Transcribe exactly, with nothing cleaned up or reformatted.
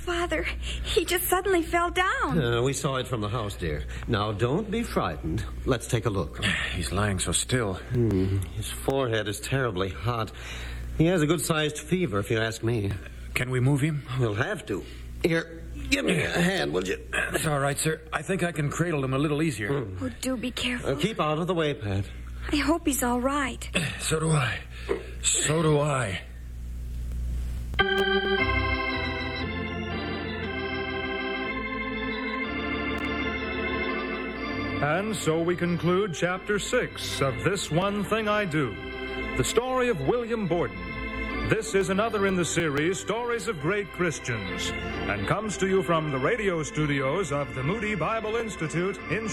Father, he just suddenly fell down. Uh, we saw it from the house, dear. Now, don't be frightened. Let's take a look. He's lying so still. Hmm. His forehead is terribly hot. He has a good-sized fever, if you ask me. Can we move him? We'll have to. Here, give me a hand, will you? That's all right, sir. I think I can cradle him a little easier. Mm. Oh, do be careful. Uh, keep out of the way, Pat. I hope he's all right. So do I. So do I. And so we conclude Chapter six of This One Thing I Do, the story of William Borden. This is another in the series, Stories of Great Christians, and comes to you from the radio studios of the Moody Bible Institute in